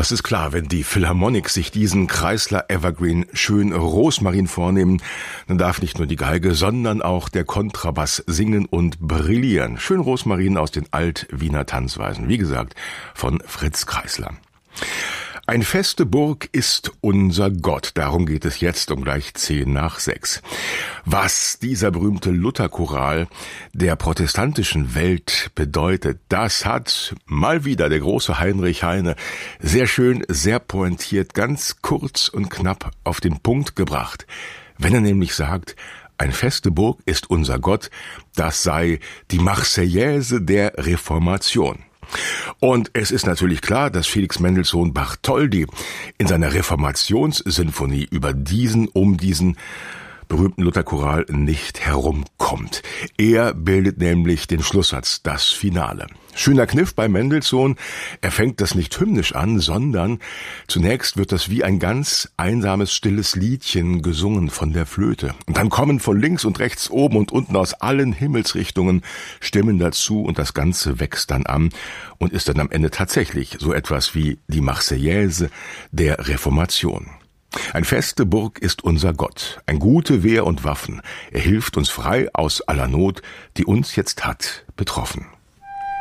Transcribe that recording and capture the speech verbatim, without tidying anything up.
Das ist klar, wenn die Philharmonic sich diesen Kreisler Evergreen schön Rosmarin vornehmen, dann darf nicht nur die Geige, sondern auch der Kontrabass singen und brillieren. Schön Rosmarin aus den Alt-Wiener Tanzweisen, wie gesagt, von Fritz Kreisler. Ein feste Burg ist unser Gott. Darum geht es jetzt um gleich zehn nach sechs. Was dieser berühmte Lutherchoral der protestantischen Welt bedeutet, das hat mal wieder der große Heinrich Heine sehr schön, sehr pointiert, ganz kurz und knapp auf den Punkt gebracht. Wenn er nämlich sagt, ein feste Burg ist unser Gott, das sei die Marseillaise der Reformation. Und es ist natürlich klar, dass Felix Mendelssohn Bartholdy in seiner Reformationssinfonie über diesen, um diesen berühmten Lutherchoral nicht herumkommt. Er bildet nämlich den Schlusssatz, das Finale. Schöner Kniff bei Mendelssohn, er fängt das nicht hymnisch an, sondern zunächst wird das wie ein ganz einsames, stilles Liedchen gesungen von der Flöte. Und dann kommen von links und rechts, oben und unten aus allen Himmelsrichtungen Stimmen dazu und das Ganze wächst dann an und ist dann am Ende tatsächlich so etwas wie die Marseillaise der Reformation. Ein feste Burg ist unser Gott, ein gute Wehr und Waffen. Er hilft uns frei aus aller Not, die uns jetzt hat betroffen.